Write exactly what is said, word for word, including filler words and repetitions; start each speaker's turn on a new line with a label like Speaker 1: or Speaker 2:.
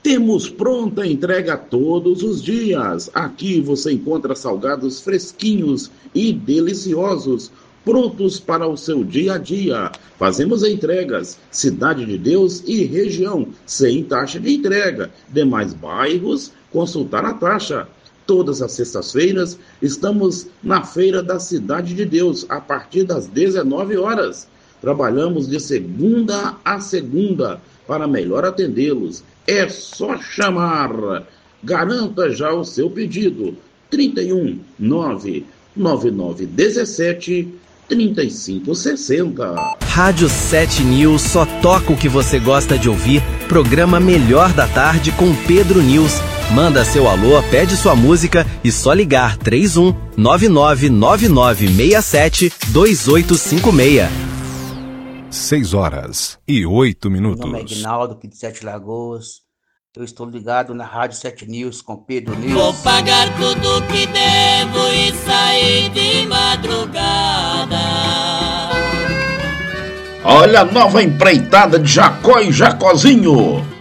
Speaker 1: Temos pronta entrega todos os dias. Aqui você encontra salgados fresquinhos e deliciosos, prontos para o seu dia a dia. Fazemos entregas, Cidade de Deus e região, sem taxa de entrega. Demais bairros, consultar a taxa. Todas as sextas-feiras estamos na Feira da Cidade de Deus, a partir das dezenove horas. Trabalhamos de segunda a segunda para melhor atendê-los. É só chamar. Garanta já o seu pedido. trinta e um, nove nove nove um sete, trinta e cinco sessenta.
Speaker 2: Rádio sete News só toca o que você gosta de ouvir. Programa Melhor da Tarde com Pedro News. Manda seu alô, pede sua música e só ligar três um nove nove nove nove seis sete dois oito cinco seis.
Speaker 3: seis horas e oito minutos.
Speaker 4: Meu nome é Aguinaldo, aqui de Sete Lagoas. Eu estou ligado na Rádio sete News com Pedro News.
Speaker 5: Vou pagar tudo que devo e sair de madrugada.
Speaker 1: Olha a nova empreitada de Jacó e Jacozinho.